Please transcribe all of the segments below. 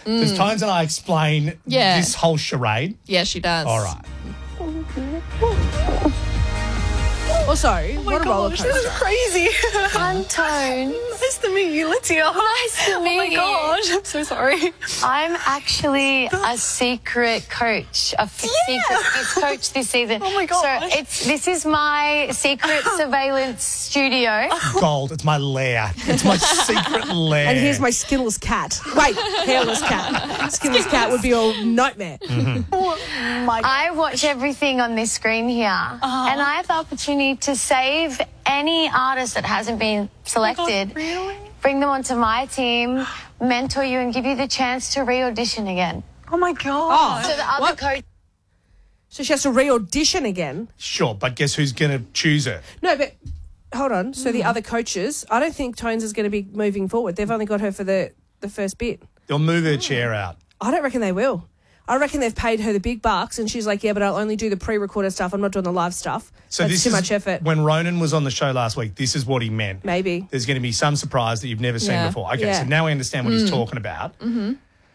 Does Tones and I explain this whole charade? Yeah, she does. All right. Oh, sorry. What a roller coaster. This is crazy. I'm Tone. Nice to meet you, Lydia. Nice to meet you. Oh my gosh, I'm so sorry. I'm actually a secret coach, secret coach this season. Oh my gosh. So this is my secret surveillance studio. Gold. It's my lair. It's my secret lair. And here's my skinless cat. Wait, hairless cat. Skinless cat would be a nightmare. I watch everything on this screen here, and I have the opportunity to save any artist that hasn't been selected. Oh God, really? Bring them onto my team, mentor you, and give you the chance to re-audition again. Oh my God. So the other coach. So she has to re-audition again? Sure, but guess who's going to choose her? No, but hold on. So the other coaches, I don't think Tones is going to be moving forward. They've only got her for the first bit. They'll move her chair out. I don't reckon they will. I reckon they've paid her the big bucks and she's like, yeah, but I'll only do the pre-recorded stuff. I'm not doing the live stuff. So That's this too is much effort. When Ronan was on the show last week, this is what he meant. Maybe. There's going to be some surprise that you've never seen Yeah. before. Okay, Yeah. so now we understand what he's talking about. Mm-hmm.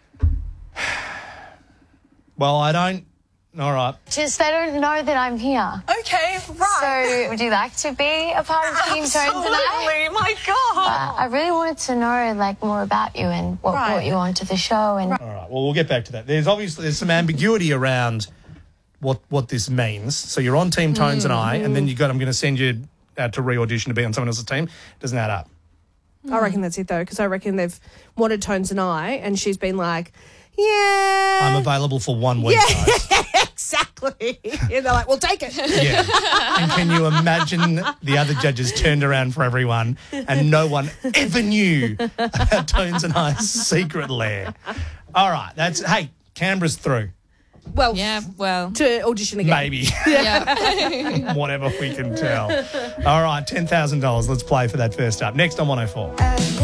Well, I don't... All right. Just they don't know that I'm here. Okay, right. So would you like to be a part of Team Tones tonight? Absolutely, my God. I really wanted to know more about you and what brought you onto the show. And All right, well, we'll get back to that. There's some ambiguity around what this means. So you're on Team Tones and I'm going to send you out to re-audition to be on someone else's team. Doesn't add up. I reckon that's it, though, because I reckon they've wanted Tones and and she's been like, yeah. I'm available for 1 week, guys. Exactly. And they're like, we'll take it. Yeah. And can you imagine the other judges turned around for everyone and no one ever knew about Tones and I's secret lair? All right. Hey, Canberra's through. Well, Yeah, well, to audition again. Maybe. yeah. Whatever we can tell. All right, $10,000. Let's play for that first up. Next on 104.